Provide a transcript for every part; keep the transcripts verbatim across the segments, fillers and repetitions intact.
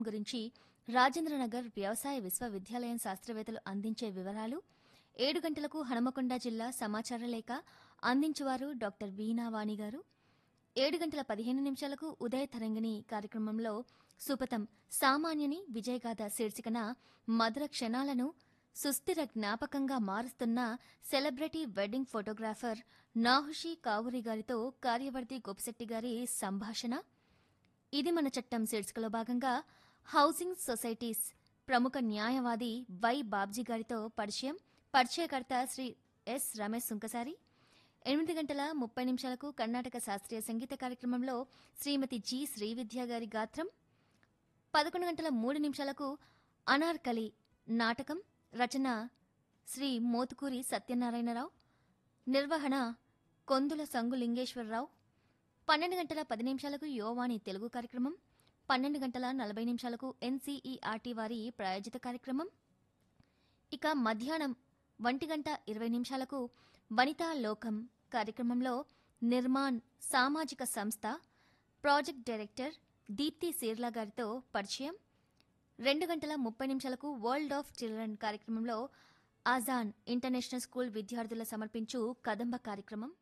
గురించి రాజేంద్రనగర్ వ్యవసాయ విశ్వవిద్యాలయం శాస్త్రవేత్తలు అందించే వివరాలు. ఏడు గంటలకు హనుమకొండ జిల్లా సమాచార లేఖ అందించువారు డాక్టర్ వీణావాణి గారు. ఏడు గంటల పదిహేను నిమిషాలకు ఉదయ తరంగిణి కార్యక్రమంలో సుపతం సామాన్యుని విజయగాథ శీర్షికన మధుర క్షణాలను సుస్థిర జ్ఞాపకంగా మారుస్తున్న సెలబ్రిటీ వెడ్డింగ్ ఫోటోగ్రాఫర్ నాహుషి కావూరి గారితో కార్యవర్తి గోపిశెట్టి గారి సంభాషణ. ఇది మన చట్టం శీర్షికలో భాగంగా హౌసింగ్ సొసైటీస్ ప్రముఖ న్యాయవాది వై బాబ్జీ గారితో పరిచయం. పరిచయకర్త శ్రీ ఎస్ రమేష్ సుంకసారి. ఎనిమిది గంటల ముప్పై నిమిషాలకు కర్ణాటక శాస్త్రీయ సంగీత కార్యక్రమంలో శ్రీమతి జి శ్రీవిద్య గారి గాత్రం. పదకొండు గంటల మూడు నిమిషాలకు అనార్కలి నాటకం. రచన శ్రీ మోతుకూరి సత్యనారాయణరావు. నిర్వహణ కొందుల సంగు లింగేశ్వరరావు. పన్నెండు గంటల పది నిమిషాలకు యోవాణి తెలుగు కార్యక్రమం. పన్నెండు గంటల నలభై నిమిషాలకు ఎన్సీఈఆర్టీ వారి ప్రాయోజిత కార్యక్రమం. ఇక మధ్యాహ్నం ఒంటి గంట ఇరవై నిమిషాలకు వనితా లోకం కార్యక్రమంలో నిర్మాణ్ సామాజిక సంస్థ ప్రాజెక్ట్ డైరెక్టర్ దీప్తి సీర్లా గారితో పరిచయం. రెండు గంటల ముప్పై నిమిషాలకు వరల్డ్ ఆఫ్ చిల్డ్రన్ కార్యక్రమంలో ఆజాన్ ఇంటర్నేషనల్ స్కూల్ విద్యార్థుల సమర్పించు కదంబ కార్యక్రమం.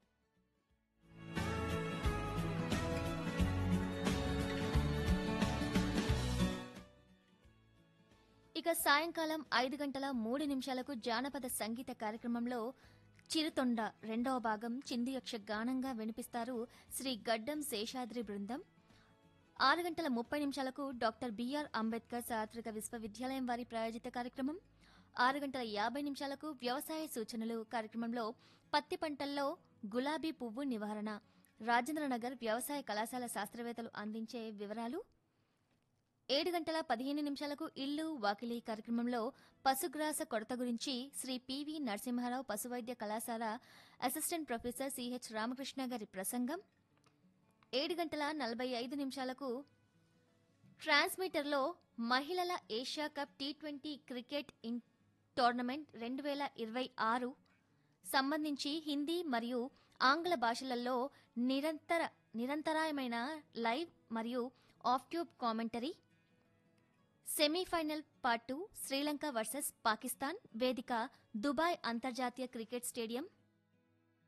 ఇక సాయంకాలం ఐదు గంటల మూడు నిమిషాలకు జానపద సంగీత కార్యక్రమంలో చిరుతొండ రెండవ భాగం చిందు యక్ష గానంగా వినిపిస్తారు శ్రీ గడ్డం శేషాద్రి బృందం. ఆరు గంటల ముప్పై నిమిషాలకు డాక్టర్ బిఆర్ అంబేద్కర్ చారిత్రక విశ్వవిద్యాలయం వారి ప్రాయోజిత కార్యక్రమం. ఆరు గంటల యాభై నిమిషాలకు వ్యవసాయ సూచనలు కార్యక్రమంలో పత్తి పంటల్లో గులాబీ పువ్వు నివారణ రాజేంద్రనగర్ వ్యవసాయ కళాశాల శాస్త్రవేత్తలు అందించే వివరాలు. ఏడు గంటల పదిహేను నిమిషాలకు ఇల్లు వాకిలి కార్యక్రమంలో పశుగ్రాస కొరత గురించి శ్రీ పివి నరసింహారావు పశువైద్య కళాశాల అసిస్టెంట్ ప్రొఫెసర్ సిహెచ్ రామకృష్ణ గారి ప్రసంగం. ఏడు గంటల నలభై ఐదు నిమిషాలకు ట్రాన్స్మిటర్లో మహిళల Asia cup T twenty cricket in tournament రెండు వేల ఇరవై ఆరు సంబంధించి హిందీ మరియు ఆంగ్ల భాషలలో నిరంతర నిరంతరాయమైన లైవ్ మరియు of tube commentary. Semi-final part two Sri Lanka versus Pakistan వేదిక దుబాయ్ అంతర్జాతీయ క్రికెట్ స్టేడియం.